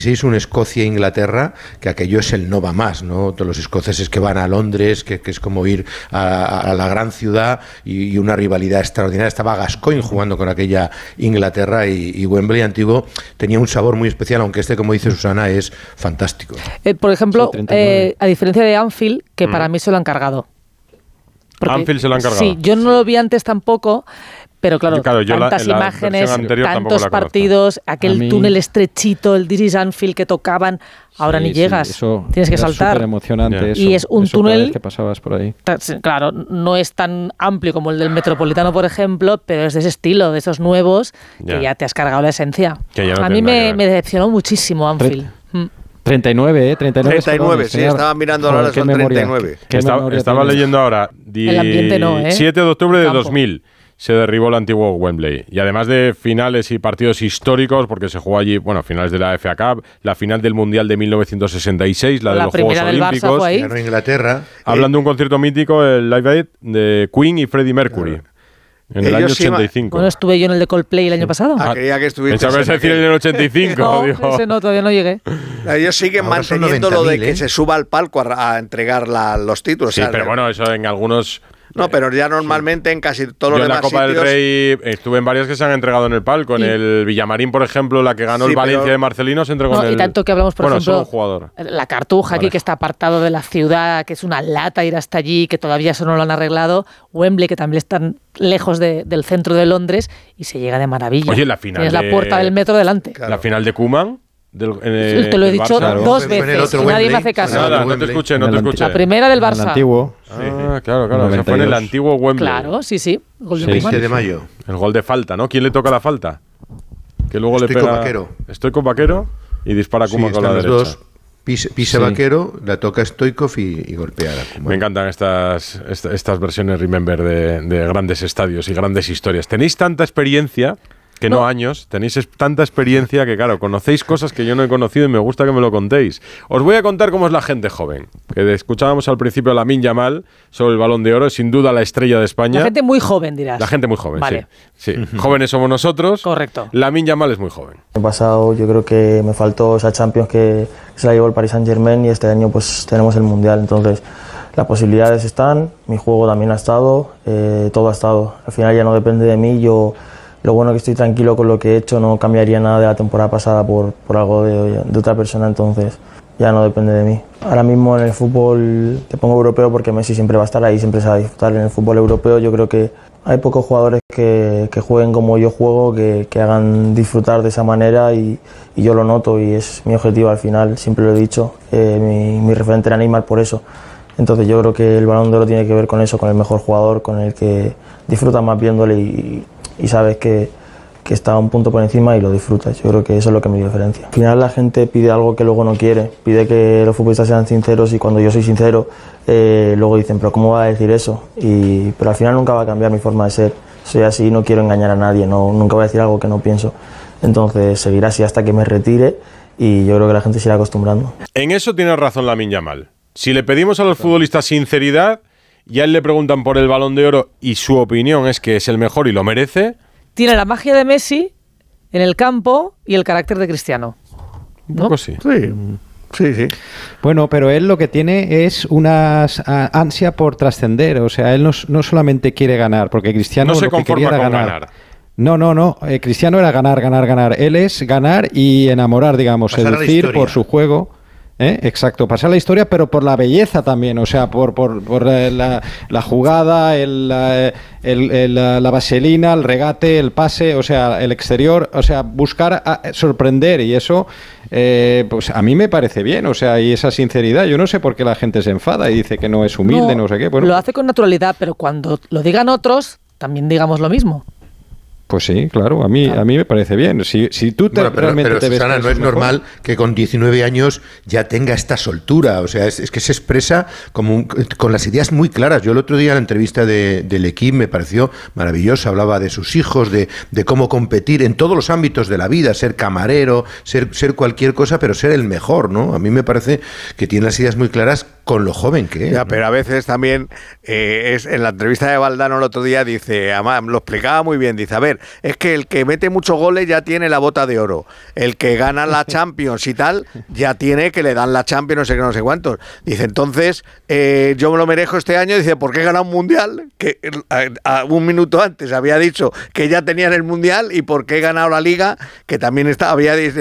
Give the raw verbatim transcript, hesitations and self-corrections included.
un Escocia-Inglaterra, que aquello es el no va más, ¿no? Todos los escoceses que van a Londres, que, que es como ir a, a la gran ciudad, y, y una rivalidad extraordinaria. Estaba Gascoigne jugando con aquella Inglaterra, y, y Wembley antiguo tenía un sabor muy especial, aunque este, como dice Susana, es fantástico. Eh, por ejemplo, sí, eh, a diferencia de Anfield, que mm. para mí se lo han cargado. Porque, Anfield se lo han cargado. Sí, yo no lo vi antes tampoco. Pero claro, yo, claro yo tantas la, imágenes, la tantos partidos, aquel mí, túnel estrechito, el This is Anfield que tocaban, ahora sí, ni llegas, sí, eso tienes que saltar. Súper emocionante yeah. eso, y es un eso túnel que pasabas por ahí. Claro, no es tan amplio como el del Metropolitano, por ejemplo, pero es de ese estilo, de esos nuevos, yeah. que ya te has cargado la esencia. No a mí me, me decepcionó muchísimo Anfield. Tre- treinta y nueve, ¿eh? treinta y nueve, treinta y nueve sí, estaba mirando ahora, son treinta y nueve. Que está, estaba leyendo ahora, di, el ambiente no, ¿eh? siete de octubre de dos mil. Se derribó el antiguo Wembley. Y además de finales y partidos históricos, porque se jugó allí, bueno, finales de la F A Cup, la final del Mundial de mil novecientos sesenta y seis, la de la los Juegos Olímpicos. Fue ahí. Ganó Inglaterra. Hablando de un concierto mítico, el Live Aid de Queen y Freddie Mercury. Claro. En el Ellos año ochenta y cinco. Bueno, estuve yo en el de Coldplay el año pasado. Ah, creía que estuviste. Pensaba que decir en el ochenta y cinco. No, digo. ese no, todavía no llegué. Ellos siguen ahora manteniendo lo de que ¿eh? se suba al palco a, a entregar la, los títulos. Sí, o sea, pero bueno, eso en algunos... No, pero ya normalmente sí. en casi todos los Yo demás en la Copa sitios... del Rey estuve en varias que se han entregado en el palco. En el Villamarín, por ejemplo, la que ganó sí, el Valencia pero... de Marcelino se entregó no, en el... Y tanto que hablamos, por bueno, ejemplo, un jugador. La Cartuja vale. aquí, que está apartado de la ciudad, que es una lata ir hasta allí, que todavía eso no lo han arreglado. Wembley, que también están lejos de, del centro de Londres, y se llega de maravilla. Oye, la final Tienes de... la puerta del metro delante. Claro. La final de Koeman... Del, eh, te lo he dicho Barça, dos veces y nadie Wembley, me hace caso. Nada, no te escuché, no te escuché. La primera del Barça. El antiguo. Ah, sí. claro, claro. O sea, fue en el antiguo Wembley. Claro, sí, sí. Gol de, sí, de mayo. El gol de falta, ¿no? ¿Quién le toca la falta? Que luego Estoy le pega. Con Vaquero. Estoy con Vaquero y dispara Koeman sí, con la derecha. Dos. Pisa, pisa sí. Vaquero, la toca Stoichkov y, y golpea a Koeman. Me encantan estas, estas, estas versiones Remember de, de grandes estadios y grandes historias. Tenéis tanta experiencia. Que no. no años, tenéis tanta experiencia que, claro, conocéis cosas que yo no he conocido y me gusta que me lo contéis. Os voy a contar cómo es la gente joven. Que escuchábamos al principio a Lamine Yamal sobre el Balón de Oro, sin duda la estrella de España. La gente muy joven, dirás. La gente muy joven, vale. sí. sí. Uh-huh. Jóvenes somos nosotros. Correcto. Lamine Yamal es muy joven. El pasado yo creo que me faltó esa Champions que se la llevó el Paris Saint-Germain y este año pues tenemos el Mundial. Entonces las posibilidades están, mi juego también ha estado, eh, todo ha estado. Al final ya no depende de mí, yo... Lo bueno es que estoy tranquilo con lo que he hecho, no cambiaría nada de la temporada pasada por, por algo de, de otra persona, entonces ya no depende de mí. Ahora mismo en el fútbol te pongo europeo porque Messi siempre va a estar ahí, siempre se va a disfrutar. En el fútbol europeo yo creo que hay pocos jugadores que, que jueguen como yo juego, que, que hagan disfrutar de esa manera y, y yo lo noto y es mi objetivo al final, siempre lo he dicho, eh, mi, mi referente era Neymar por eso. Entonces yo creo que el Balón de Oro tiene que ver con eso, con el mejor jugador, con el que disfruta más viéndole y, y sabes que, que está un punto por encima y lo disfrutas. Yo creo que eso es lo que me diferencia. Al final la gente pide algo que luego no quiere, pide que los futbolistas sean sinceros y cuando yo soy sincero, eh, luego dicen, pero ¿cómo va a decir eso? Y, pero al final nunca va a cambiar mi forma de ser. Soy así, no quiero engañar a nadie, no, nunca voy a decir algo que no pienso. Entonces seguirá así hasta que me retire y yo creo que la gente se irá acostumbrando. En eso tiene razón Lamine Yamal. Si le pedimos a los futbolistas sinceridad y a él le preguntan por el Balón de Oro y su opinión es que es el mejor y lo merece... Tiene la magia de Messi en el campo y el carácter de Cristiano, ¿no? Un poco sí. Sí, sí, sí. Bueno, pero él lo que tiene es una ansia por trascender. O sea, él no, no solamente quiere ganar, porque Cristiano no se lo que quería conforma era con ganar. ganar. No, no, no. Eh, Cristiano era ganar, ganar, ganar. Él es ganar y enamorar, digamos, pasar seducir por su juego. ¿Eh? Exacto, pasar la historia, pero por la belleza también, o sea, por, por, por la, la jugada, el, el, el, la vaselina, el regate, el pase, o sea, el exterior, o sea, buscar a, sorprender y eso, eh, pues a mí me parece bien, o sea, y esa sinceridad, yo no sé por qué la gente se enfada y dice que no es humilde, no, no sé qué. Bueno, lo hace con naturalidad, pero cuando lo digan otros, también digamos lo mismo. Pues sí, claro, a mí a mí me parece bien. Si, si tú te, bueno, pero, realmente pero, te Susana, ves no es mejor, normal que con diecinueve años ya tenga esta soltura. O sea, es, es que se expresa como un, con las ideas muy claras. Yo el otro día en la entrevista de, del Equipo me pareció maravillosa. Hablaba de sus hijos, de, de cómo competir en todos los ámbitos de la vida, ser camarero, ser, ser cualquier cosa, pero ser el mejor, ¿no? A mí me parece que tiene las ideas muy claras con lo joven que es. Ya, ¿no? Pero a veces también, eh, es en la entrevista de Valdano el otro día, dice, además lo explicaba muy bien, dice, a ver, es que el que mete muchos goles ya tiene la bota de oro, el que gana la Champions y tal, ya tiene que le dan la Champions, no sé qué, no sé cuántos. Dice, entonces, eh, yo me lo merezco este año, dice, ¿por qué he ganado un Mundial? Que a, a un minuto antes había dicho que ya tenían el Mundial, y ¿por qué he ganado la Liga? Que también está, había